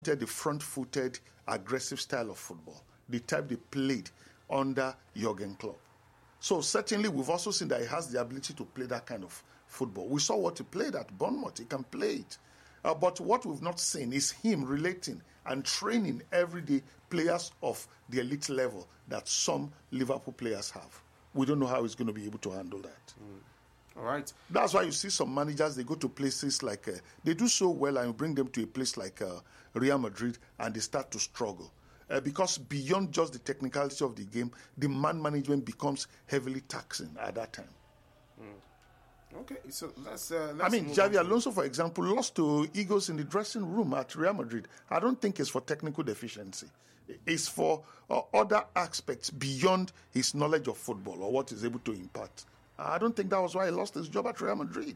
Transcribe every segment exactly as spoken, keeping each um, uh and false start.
the front-footed, aggressive style of football, the type they played under Jurgen Klopp. So certainly we've also seen that he has the ability to play that kind of football. We saw what he played at Bournemouth. He can play it. Uh, but what we've not seen is him relating and training everyday players of the elite level that some Liverpool players have. We don't know how he's going to be able to handle that. Mm. All right. That's why you see some managers, they go to places like, uh, they do so well and you bring them to a place like uh, Real Madrid and they start to struggle. Uh, because beyond just the technicality of the game, the man management becomes heavily taxing at that time. Mm. Okay, so let's, uh, let's I mean, Xavi Alonso, for example, lost to egos in the dressing room at Real Madrid. I don't think it's for technical deficiency. It's for uh, other aspects beyond his knowledge of football or what he's able to impart. I don't think that was why he lost his job at Real Madrid.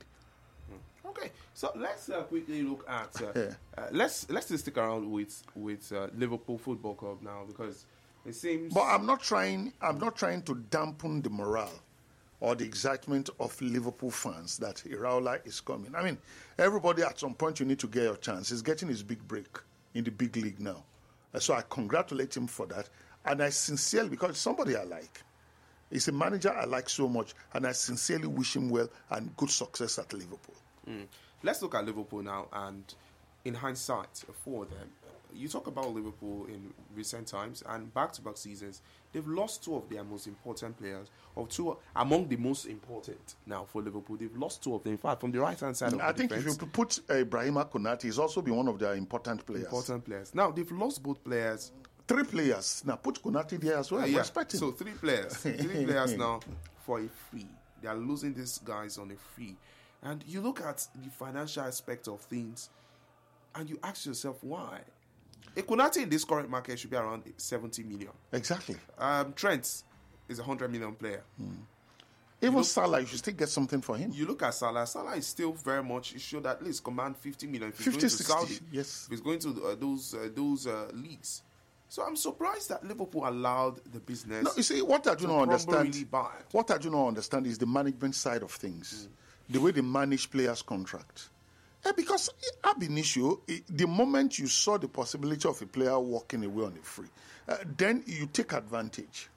Okay, so let's uh, quickly look at uh, yeah. uh, let's let's just stick around with with uh, Liverpool Football Club now because it seems. But I'm not trying. I'm not trying to dampen the morale or the excitement of Liverpool fans that Iraola is coming. I mean, everybody at some point you need to get your chance. He's getting his big break in the big league now, uh, so I congratulate him for that, and I sincerely, because it's somebody I like. He's a manager I like so much, and I sincerely wish him well and good success at Liverpool. Mm. Let's look at Liverpool now, and in hindsight, for them, you talk about Liverpool in recent times and back-to-back seasons. They've lost two of their most important players, or two among the most important now for Liverpool. They've lost two of them. In fact, from the right-hand side of I the think defense, if you put uh, Ibrahima Konate, he's also been one of their important players. Important players. Now they've lost both players. Three players. Now put Konate there as well. Uh, yeah. Respect him. So three players. Three players now for a free. They are losing these guys on a free. And you look at the financial aspect of things and you ask yourself why. A Konate in this current market should be around seventy million. Exactly. Um, Trent is a one hundred million player. Hmm. Even look, Salah, you should still get something for him. You look at Salah. Salah is still very much, he should at least command fifty million if he's fifty, going to sixty, Saudi. Yes. If he's going to uh, those, uh, those uh, leagues. So I'm surprised that Liverpool allowed the business. No, you see, what I do not understand. Really bad. What I do not understand is the management side of things, mm. the way they manage players' contracts. Yeah, because ab initio, the moment you saw the possibility of a player walking away on a free, uh, then you take advantage.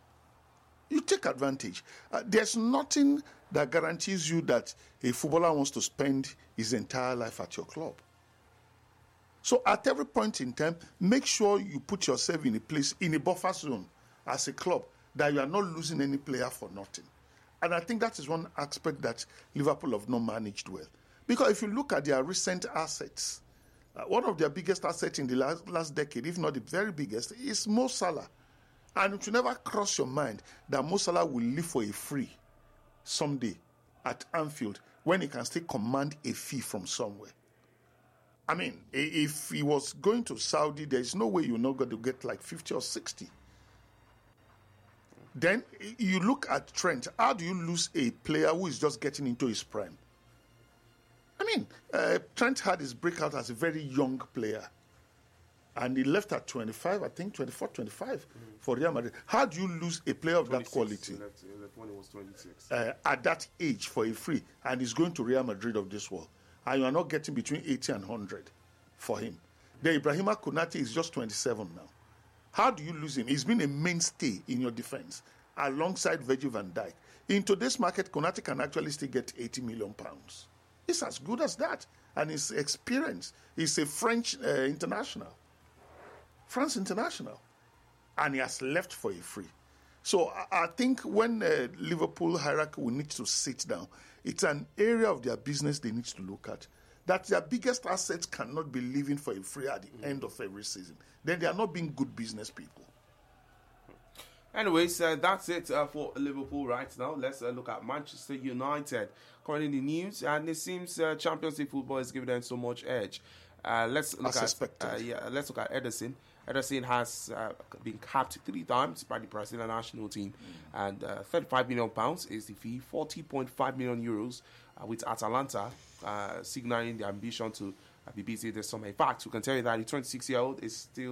You take advantage. Uh, there's nothing that guarantees you that a footballer wants to spend his entire life at your club. So at every point in time, make sure you put yourself in a place, in a buffer zone as a club, that you are not losing any player for nothing. And I think that is one aspect that Liverpool have not managed well. Because if you look at their recent assets, uh, one of their biggest assets in the last, last decade, if not the very biggest, is Mo Salah. And it will never cross your mind that Mo Salah will live for a free someday at Anfield when he can still command a fee from somewhere. I mean, if he was going to Saudi, there's no way you're not going to get like fifty or sixty. Then you look at Trent. How do you lose a player who is just getting into his prime? I mean, uh, Trent had his breakout as a very young player. And he left at twenty-five, I think, twenty-four, twenty-five mm-hmm. for Real Madrid. How do you lose a player of that quality? He left, he left when he was twenty-six. Uh, at that age for a free, and he's going to Real Madrid of this world. And you are not getting between eighty and one hundred for him. The Ibrahima Konate is just twenty-seven now. How do you lose him? He's been a mainstay in your defense alongside Virgil van Dijk. In today's market, Konate can actually still get eighty million pounds. He's as good as that. And his experience. He's a French uh, international. France international. And he has left for a free. So I, I think when uh, Liverpool hierarchy will need to sit down, it's an area of their business they need to look at. That their biggest assets cannot be living for a free at the mm. end of every season. Then they are not being good business people. Anyways, uh, that's it uh, for Liverpool right now. Let's uh, look at Manchester United. Currently in the news, and it seems uh, Champions League football is giving them so much edge. Uh, let's look As at expected. Uh, yeah, let's look at Ederson. Ederson has uh, been capped three times by the Brazilian national team, mm. and uh, thirty-five million pounds is the fee. forty point five million euros uh, with Atalanta, uh, signaling the ambition to uh, be busy this summer. In fact, we can tell you that the twenty-six-year-old is still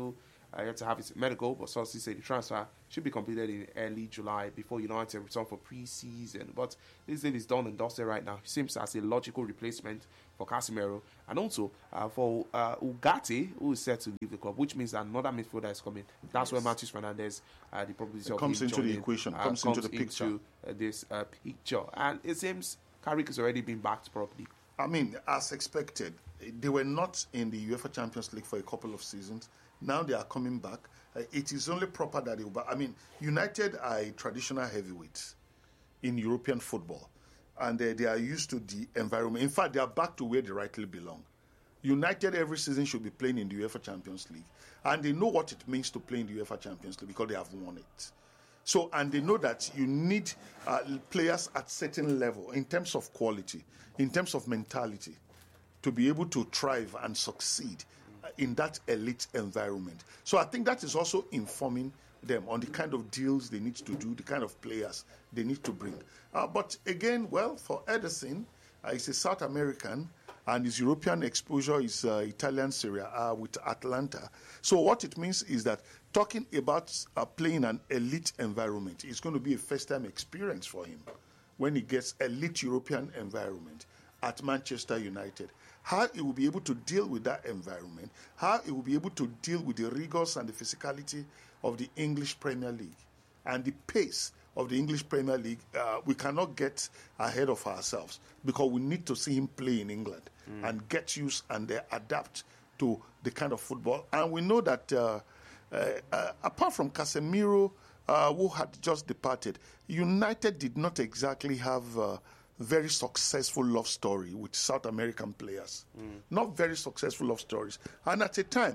uh, yet to have his medical, but sources say the transfer should be completed in early July before United return for pre-season. But this deal is done and dusted right now. He seems as a logical replacement for Casemiro, and also uh, for uh, Ugarte, who is set to leave the club, which means that another midfielder is coming. That's yes. where Matheus Fernandes, uh, the probability of comes him into joining, the equation, uh, comes, comes into the picture. Into, uh, this uh, picture, and it seems Carrick has already been backed properly. I mean, as expected, they were not in the UEFA Champions League for a couple of seasons. Now they are coming back. Uh, it is only proper that they will. I mean, United are a traditional heavyweight in European football, and uh, they are used to the environment. In fact, they are back to where they rightly belong. United every season should be playing in the UEFA Champions League, and they know what it means to play in the UEFA Champions League because they have won it. So, and they know that you need uh, players at certain level in terms of quality, in terms of mentality, to be able to thrive and succeed in that elite environment. So I think that is also informing them on the kind of deals they need to do, the kind of players they need to bring. Uh, but again, well, for Ederson, uh, he's a South American, and his European exposure is uh, Italian Serie A with Atalanta. So what it means is that talking about uh, playing an elite environment is going to be a first-time experience for him when he gets elite European environment at Manchester United. How he will be able to deal with that environment, how he will be able to deal with the rigors and the physicality of the English Premier League and the pace of the English Premier League, uh, we cannot get ahead of ourselves because we need to see him play in England mm. and get used and uh, adapt to the kind of football. And we know that uh, uh, uh, apart from Casemiro, uh, who had just departed, United did not exactly have uh, very successful love story with South American players. Mm. Not very successful love stories. And at a time,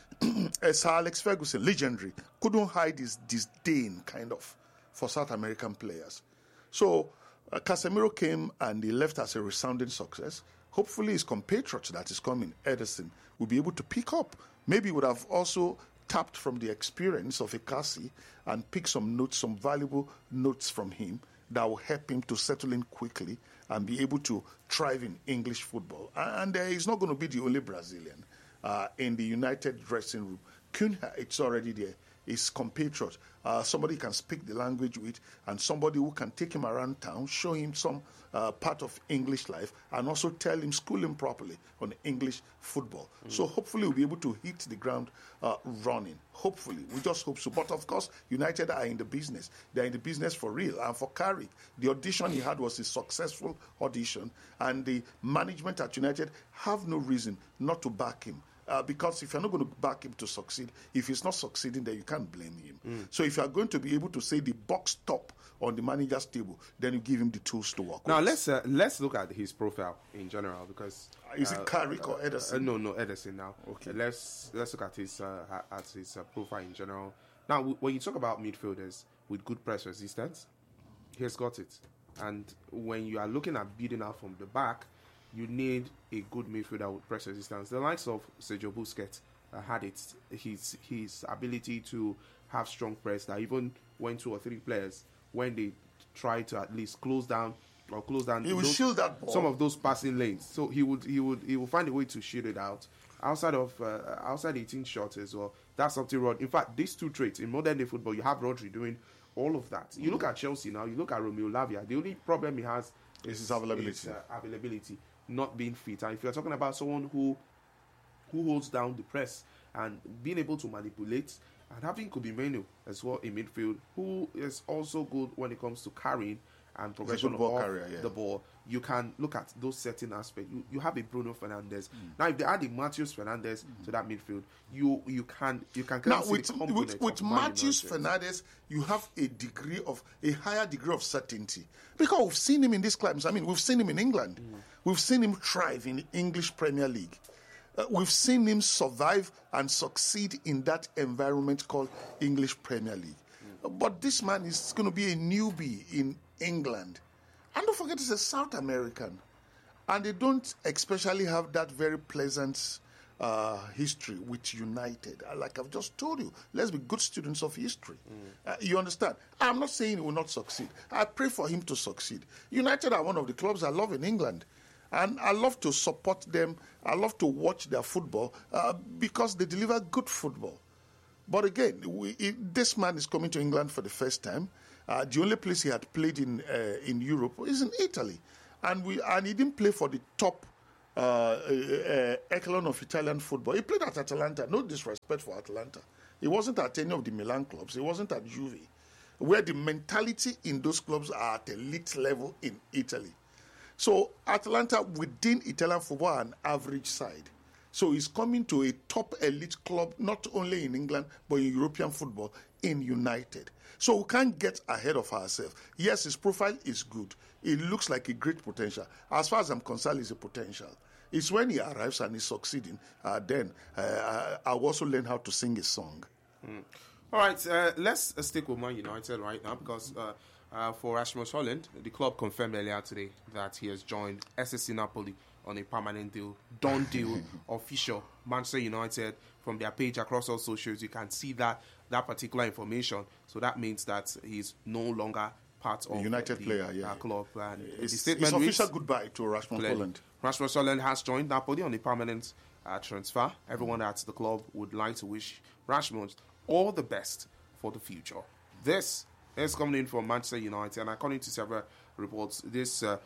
Sir Alex Ferguson, legendary, couldn't hide his disdain, kind of, for South American players. So uh, Casemiro came and he left as a resounding success. Hopefully his compatriot that is coming, Ederson, will be able to pick up. Maybe would have also tapped from the experience of Ekasi and pick some notes, some valuable notes from him that will help him to settle in quickly and be able to thrive in English football. And uh, he's not going to be the only Brazilian uh, in the United dressing room. Cunha, it's already there. His compatriot, uh, somebody he can speak the language with, and somebody who can take him around town, show him some uh, part of English life, and also tell him, school him properly on English football. Mm. So hopefully we'll be able to hit the ground uh, running. Hopefully. We just hope so. But of course, United are in the business. They're in the business for real. And for Carrick, the audition he had was a successful audition, and the management at United have no reason not to back him. Uh, because if you're not going to back him to succeed, if he's not succeeding, then you can't blame him. Mm. So if you're going to be able to say the box top on the manager's table, then you give him the tools to work now, with. let's uh, let's look at his profile in general, because uh, is it uh, Carrick or Ederson? Uh, no, no, Ederson now. Okay. Uh, let's let's look at his uh, at his uh, profile in general. Now, w- when you talk about midfielders with good press resistance, he's got it. And when you are looking at building out from the back, you need a good midfielder with press resistance. The likes of Sergio Busquets uh, had it. His his ability to have strong press that even when two or three players, when they try to at least close down or close down, he would those, shield that ball. Some of those passing lanes. So he would he would he would find a way to shield it out outside of uh, outside eighteen shots as well. That's something Rod. In fact, these two traits in modern day football, you have Rodri doing all of that. You mm. look at Chelsea now. You look at Romeo Lavia. The only problem he has is his availability. Is, uh, availability. Not being fit. And if you're talking about someone who who holds down the press and being able to manipulate, and having Kobe Mainoo as well in midfield, who is also good when it comes to carrying and progression of ball carrier, yeah. the ball, you can look at those certain aspects. You, you have a Bruno Fernandes. Mm. Now, if they add a Matheus Fernandes mm. to that midfield, you you can you can now with with, with Matheus Fernandes, you have a degree of a higher degree of certainty because we've seen him in these clubs. I mean, we've seen him in England. Mm. We've seen him thrive in the English Premier League. Uh, we've seen him survive and succeed in that environment called English Premier League. Mm. Uh, but this man is going to be a newbie in England. And don't forget, he's a South American. And they don't especially have that very pleasant uh, history with United. Like I've just told you, let's be good students of history. Mm. Uh, you understand? I'm not saying he will not succeed. I pray for him to succeed. United are one of the clubs I love in England. And I love to support them. I love to watch their football uh, because they deliver good football. But again, we, it, this man is coming to England for the first time. Uh, the only place he had played in uh, in Europe is in Italy, and we and he didn't play for the top uh, uh, echelon of Italian football. He played at Atalanta. No disrespect for Atalanta. He wasn't at any of the Milan clubs. He wasn't at Juve, where the mentality in those clubs are at elite level in Italy. So Atalanta within Italian football are an average side. So he's coming to a top elite club, not only in England, but in European football, in United. So we can't get ahead of ourselves. Yes, his profile is good. It looks like a great potential. As far as I'm concerned, it's a potential. It's when he arrives and he's succeeding, uh, then uh, I'll also learn how to sing his song. Mm. All right, uh, let's uh, stick with Man United right now because uh, uh, for Rasmus Hojlund, the club confirmed earlier today that he has joined S S C Napoli on a permanent deal, done deal, official. Manchester United, from their page across all socials, you can see that that particular information. So that means that he's no longer part of the United the, player, yeah. uh, club. And it's, the statement it's official reads, goodbye to Rasmus Hojlund. Rasmus Hojlund has joined Napoli on a permanent uh, transfer. Everyone at the club would like to wish Rasmus all the best for the future. This is coming in from Manchester United, and according to several reports, this uh,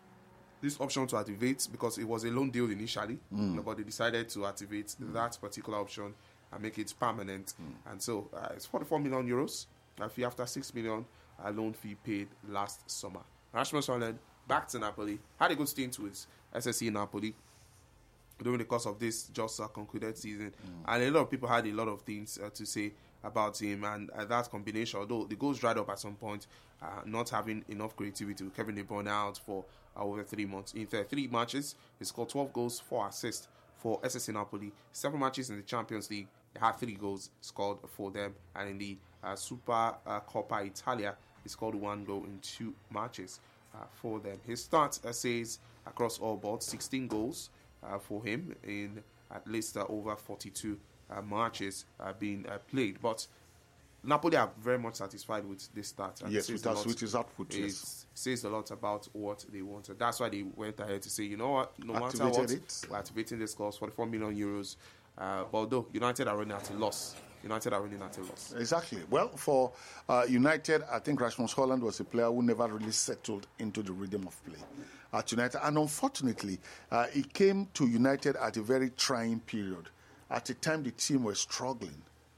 this option to activate, because it was a loan deal initially, mm. but they decided to activate mm. that particular option and make it permanent. Mm. And so uh, it's forty-four million euros a fee after six million uh, loan fee paid last summer. Rasmus Hojlund back to Napoli, had a good stint with S S C Napoli during the course of this just uh, concluded season, mm. and a lot of people had a lot of things uh, to say about him, and uh, that combination, although the goals dried up at some point, uh, not having enough creativity with Kevin De Bruyne out for uh, over three months. In th- three matches, he scored twelve goals, four assists for S S C Napoli. Seven matches in the Champions League, he had three goals scored for them, and in the uh, Super uh, Coppa Italia, he scored one goal in two matches uh, for them. His stats uh, says across all boards, sixteen goals uh, for him in at least uh, over forty-two Uh, matches uh, being uh, played, but Napoli are very much satisfied with this start. And yes, with, us, with his output. It yes. says a lot about what they wanted. That's why they went ahead to say, you know what, no Activated matter what, it. we're activating this clause, forty-four million euros. Uh, but although United are running at a loss, United are running at a loss. Exactly. Well, for uh, United, I think Rasmus Hojlund was a player who never really settled into the rhythm of play at United, and unfortunately, uh, he came to United at a very trying period. At the time, the team was struggling,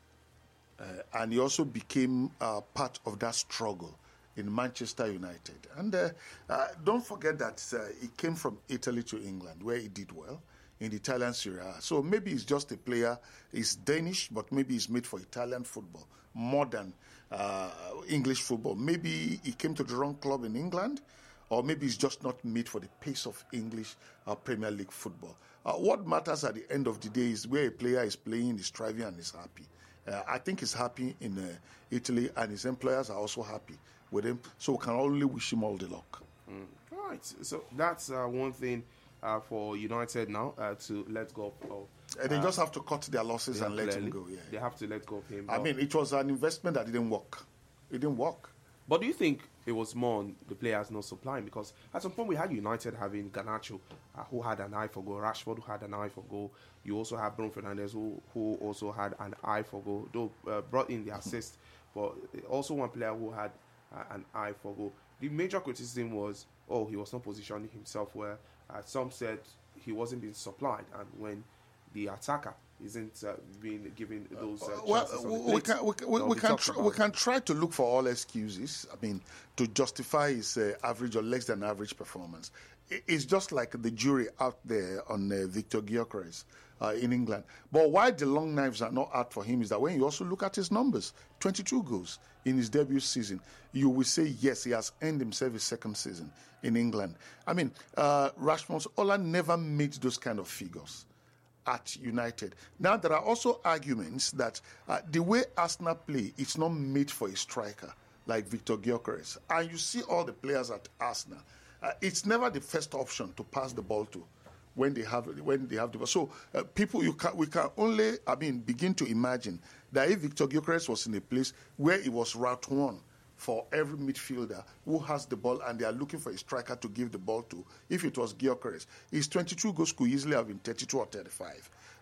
uh, and he also became uh, part of that struggle in Manchester United. And uh, uh, don't forget that uh, he came from Italy to England, where he did well in the Italian Serie A. So maybe he's just a player. He's Danish, but maybe he's made for Italian football more than uh, English football. Maybe he came to the wrong club in England, or maybe he's just not made for the pace of English uh, Premier League football. Uh, what matters at the end of the day is where a player is playing, is thriving, and is happy. Uh, I think he's happy in uh, Italy, and his employers are also happy with him. So we can only wish him all the luck. Mm. All right. So that's uh, one thing uh, for United now uh, to let go of. Uh, and they just have to cut their losses and let clearly, him go. Yeah. They have to let go of him. I mean, it was an investment that didn't work. It didn't work. But do you think it was more on the players not supplying? Because at some point we had United having Garnacho, uh, who had an eye for goal, Rashford, who had an eye for goal. You also have Bruno Fernandes, who, who also had an eye for goal, though uh, brought in the assist. But also one player who had uh, an eye for goal. The major criticism was, oh, he was not positioning himself well. Uh, some said he wasn't being supplied, and when the attacker isn't uh, being given those uh, well, chances we, on the we can we, we, we can tr- we can try to look for all excuses. I mean, to justify his uh, average or less than average performance. It's just like the jury out there on uh, Victor Gyökeres uh, in England. But why the long knives are not out for him is that when you also look at his numbers, twenty-two goals in his debut season, you will say, yes, he has earned himself his second season in England. I mean, uh, Rasmus Hojlund never made those kind of figures at United. Now, there are also arguments that uh, the way Arsenal play, it's not made for a striker like Victor Gyökeres. And you see all the players at Arsenal. Uh, it's never the first option to pass the ball to when they have when they have the ball. So uh, people, you can we can only, I mean, begin to imagine that if Victor Gyökeres was in a place where he was route one for every midfielder who has the ball and they are looking for a striker to give the ball to, if it was Gyökeres, his twenty-two goals could easily have been thirty-two or thirty-five.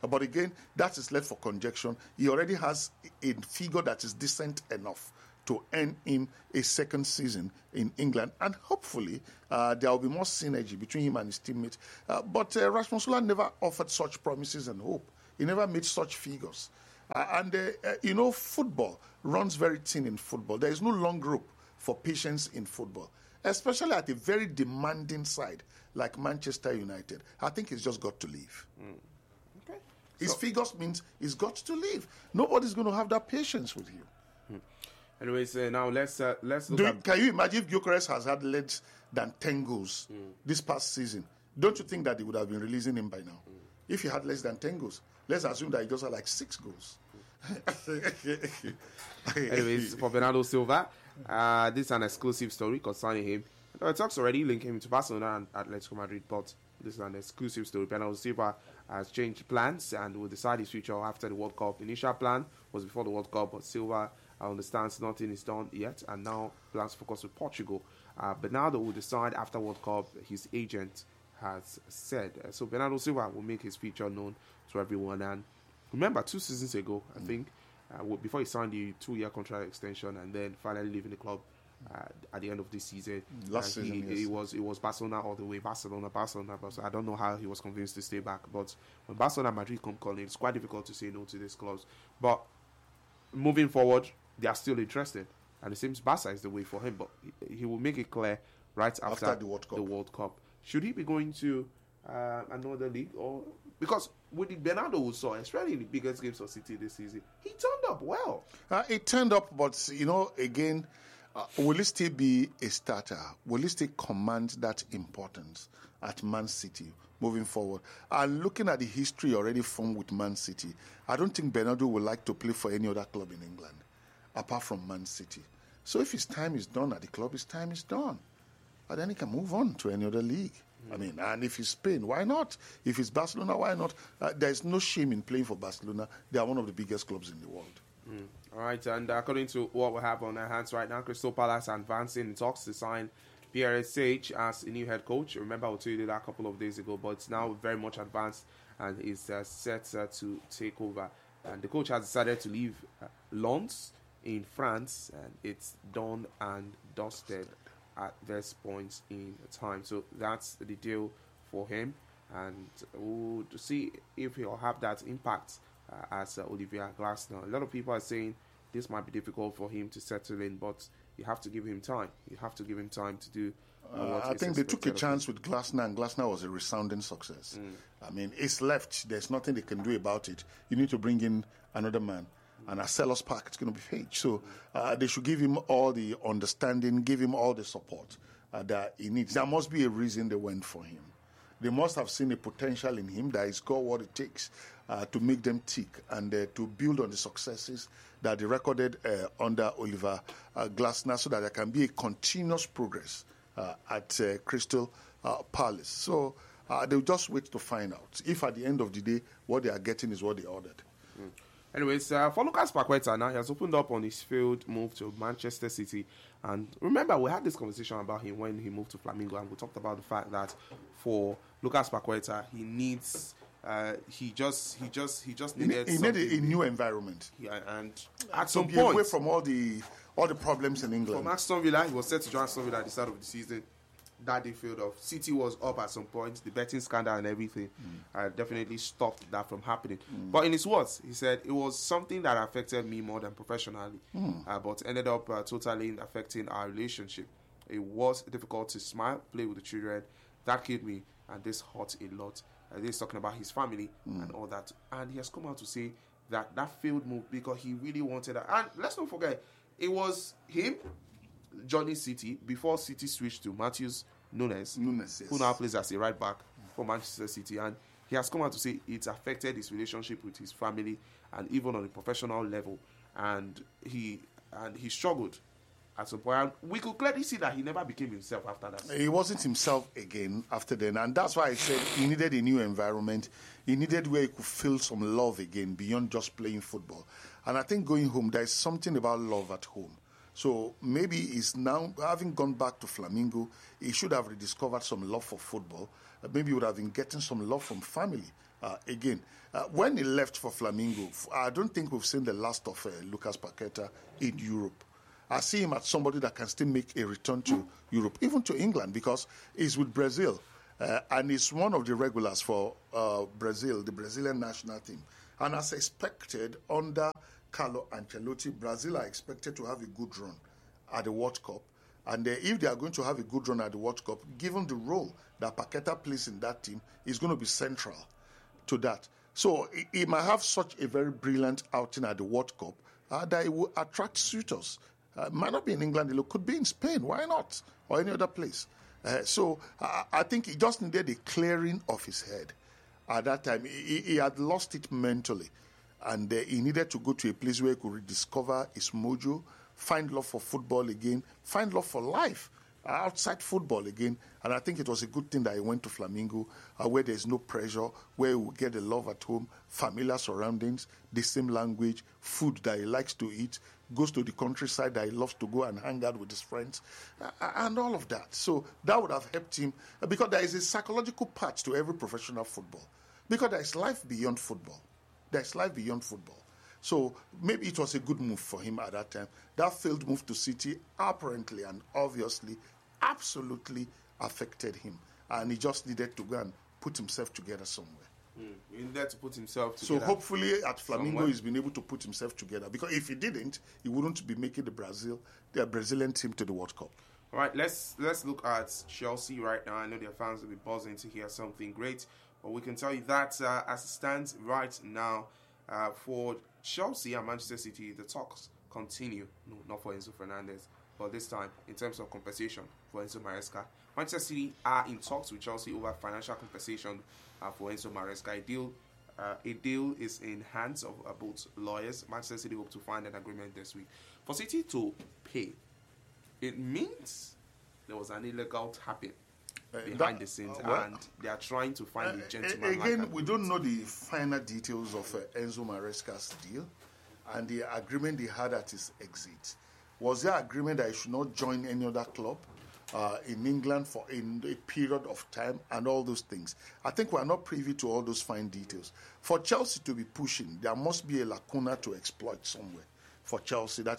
But again, that is left for conjecture. He already has a figure that is decent enough to earn him a second season in England. And hopefully, uh, there will be more synergy between him and his teammates. Uh, but uh, Rasmus Højlund never offered such promises and hope. He never made such figures. Uh, and, uh, uh, you know, football runs very thin in football. There is no long rope for patience in football, especially at a very demanding side like Manchester United. I think he's just got to leave. Mm. Okay. His So- figures means he's got to leave. Nobody's going to have that patience with you. Anyways, uh, now let's uh, let's look Do, at. can you imagine if Gyökeres has had less than ten goals Mm. this past season? Don't you think that they would have been releasing him by now? Mm. If he had less than ten goals, let's assume that he just had like six goals. Anyways, for Bernardo Silva, uh, this is an exclusive story concerning him. There were talks already linking him to Barcelona and Atletico Madrid, but this is an exclusive story. Bernardo Silva has changed plans and will decide his future after the World Cup. Initial plan was before the World Cup, but Silva understands nothing is done yet, and now plans focus with Portugal. Uh, Bernardo will decide after World Cup, his agent has said. Uh, so Bernardo Silva will make his future known to everyone. And remember, two seasons ago, I mm. think, uh, before he signed the two-year contract extension and then finally leaving the club uh, at the end of this season, last uh, he, season, yes. it was it was Barcelona all the way, Barcelona, Barcelona. But I don't know how he was convinced to stay back. But when Barcelona and Madrid come calling, it's quite difficult to say no to these clubs. But moving forward, they are still interested, and it seems Barca is the way for him. But he, he will make it clear right after, after the, World Cup. the World Cup. Should he be going to uh, another league, or because with the Bernardo we saw, especially in the biggest games of City this season, he turned up well. Uh, it turned up, but you know, again, uh, will he still be a starter? Will he still command that importance at Man City moving forward? And looking at the history already formed with Man City, I don't think Bernardo would like to play for any other club in England apart from Man City. So if his time is done at the club, his time is done. And then he can move on to any other league. Mm. I mean, and if it's Spain, why not? If it's Barcelona, why not? Uh, there's no shame in playing for Barcelona. They are one of the biggest clubs in the world. Mm. All right, and according to what we have on our hands right now, Crystal Palace advancing in talks to sign Pierre Sage as a new head coach. Remember, I told you that a couple of days ago, but it's now very much advanced and is uh, set uh, to take over. And the coach has decided to leave uh, Lens in France, and it's done and dusted at this point in time. So that's the deal for him, and we'll see if he'll have that impact uh, as uh, Olivier Glasner. A lot of people are saying this might be difficult for him to settle in, but you have to give him time. You have to give him time to do uh, what uh, I think they took a chance with Glasner, and Glasner was a resounding success. Mm. I mean, it's left. There's nothing they can do about it. You need to bring in another man. And at Sellers Park, it's going to be Page. So uh, they should give him all the understanding, give him all the support uh, that he needs. There must be a reason they went for him. They must have seen a potential in him that he's got what it takes uh, to make them tick and uh, to build on the successes that they recorded uh, under Oliver uh, Glasner, so that there can be a continuous progress uh, at uh, Crystal uh, Palace. So uh, they'll just wait to find out if at the end of the day what they are getting is what they ordered. Mm. Anyways, uh, for Lucas Paqueta now, he has opened up on his failed move to Manchester City. And remember, we had this conversation about him when he moved to Flamengo, and we talked about the fact that for Lucas Paqueta, he needs, uh, he just, he just, he just needed, he needed a, a new environment. Yeah, and at to some be point, away from all the all the problems in England. From Aston Villa, he was set to join Aston Villa at the start of the season. That they failed off. City was up at some point. The betting scandal and everything mm. uh, definitely stopped that from happening. Mm. But in his words, he said it was something that affected me more than professionally, mm. uh, but ended up uh, totally affecting our relationship. It was difficult to smile, play with the children. That killed me, and this hurt a lot. Uh, he's talking about his family mm. and all that. And he has come out to say that that failed move because he really wanted that. And let's not forget, it was him joining City before City switched to Matheus Nunes, Nunes yes. who now plays as a right back for Manchester City, and he has come out to say it's affected his relationship with his family and even on a professional level, and he and he struggled at some point. And we could clearly see that he never became himself after that. He wasn't himself again after then, and that's why I said he needed a new environment. He needed where he could feel some love again beyond just playing football. And I think going home, there is something about love at home. So maybe he's now, having gone back to Flamengo, he should have rediscovered some love for football. Uh, maybe he would have been getting some love from family Uh, again, uh, when he left for Flamengo, I don't think we've seen the last of uh, Lucas Paqueta in Europe. I see him as somebody that can still make a return to Europe, even to England, because he's with Brazil. Uh, and he's one of the regulars for uh, Brazil, the Brazilian national team. And as expected, under Carlo Ancelotti, Brazil are expected to have a good run at the World Cup. And uh, if they are going to have a good run at the World Cup, given the role that Paqueta plays in that team, is going to be central to that. So he, he might have such a very brilliant outing at the World Cup uh, that it will attract suitors. Uh, might not be in England, it could be in Spain. Why not? Or any other place. Uh, so uh, I think he just needed a clearing of his head. At that time, he, he had lost it mentally. And uh, he needed to go to a place where he could rediscover his mojo, find love for football again, find love for life outside football again. And I think it was a good thing that he went to Flamengo, uh, where there's no pressure, where he will get the love at home, familiar surroundings, the same language, food that he likes to eat, goes to the countryside that he loves to go and hang out with his friends, uh, and all of that. So that would have helped him, uh, because there is a psychological part to every professional football, because there is life beyond football. There is life beyond football. So maybe it was a good move for him at that time. That failed move to City apparently and obviously absolutely affected him. And he just needed to go and put himself together somewhere. Mm. He needed to put himself together. So hopefully at Flamengo somewhere. He's been able to put himself together. Because if he didn't, he wouldn't be making the Brazil, the Brazilian team to the World Cup. All right, let's let's look at Chelsea right now. I know their fans will be buzzing to hear something great. But we can tell you that uh, as it stands right now, uh, for Chelsea and Manchester City, the talks continue. No, not for Enzo Fernandez, but this time in terms of compensation for Enzo Maresca. Manchester City are in talks with Chelsea over financial compensation uh, for Enzo Maresca. A deal, uh, a deal is in hands of uh, both lawyers. Manchester City hope to find an agreement this week. For City to pay, it means there was an illegal tapping behind uh, that, the scenes, uh, well, and they are trying to find uh, a gentleman. Again, like we don't know the final details of uh, Enzo Maresca's deal and the agreement he had at his exit. Was there agreement that he should not join any other club uh, in England for in a period of time and all those things? I think we are not privy to all those fine details. For Chelsea to be pushing, there must be a lacuna to exploit somewhere for Chelsea. That